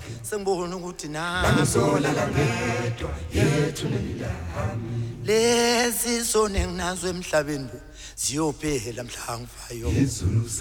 sengibona ukuthi Ngizola ngedwa yethu nendami lezi sone nginazo emhlabeni ziyophela mhla ngifayo izulu